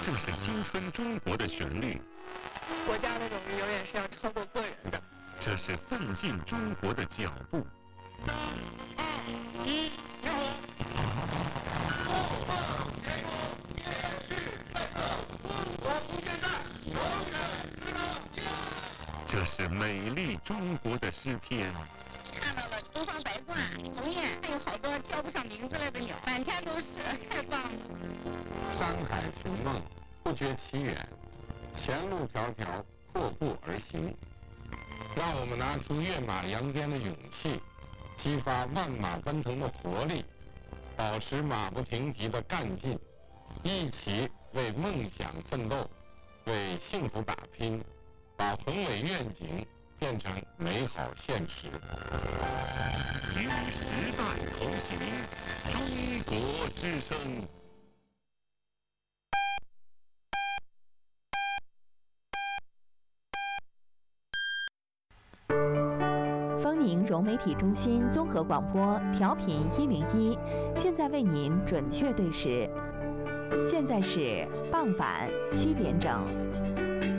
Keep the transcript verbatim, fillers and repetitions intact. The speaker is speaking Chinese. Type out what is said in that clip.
这是青春中国的旋律， 国家的荣誉永远是要超过个人的。 这是奋进中国的脚步。 三二一，点火！后方联盟烈士奋斗，我不现在永远知道。 这是美丽中国的诗篇。 看到了东方白鹳，红雁，还有好多叫不上名字来的鸟，满天都是，太棒了。 山海寻梦，不觉其远，前路迢迢，阔步而行。让我们拿出跃马扬鞭的勇气，激发万马奔腾的活力，保持马不停蹄的干劲，一起为梦想奋斗，为幸福打拼，把宏伟愿景变成美好现实。 与时代同行，中国之声。 丰宁融媒体中心综合广播调频一零一，现在为您准确对时，现在是傍晚七点整。